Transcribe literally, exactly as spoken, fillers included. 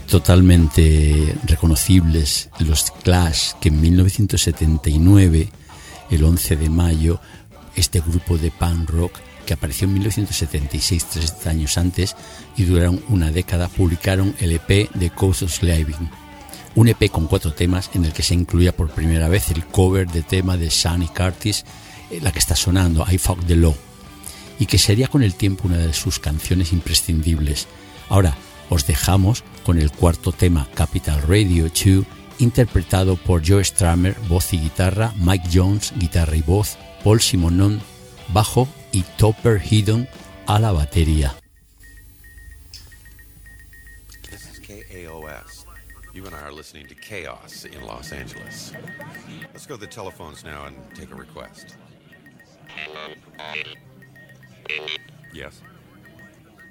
totalmente reconocibles los Clash, que en mil novecientos setenta y nueve, el once de mayo, este grupo de punk rock que apareció en mil novecientos setenta y seis, tres años antes, y duraron una década, publicaron el E P de Coast of Slaving, un E P con cuatro temas en el que se incluía por primera vez el cover de tema de Sonny Curtis, la que está sonando, I Fuck the Law, y que sería con el tiempo una de sus canciones imprescindibles. Ahora os dejamos con el cuarto tema, Capital Radio dos, interpretado por Joe Strummer, voz y guitarra, Mike Jones, guitarra y voz, Paul Simonon, bajo, y Topper Headon a la batería. This is K A O S. You and I are listening to Chaos in Los Angeles. Let's go to the telephones now and take a request. Yes.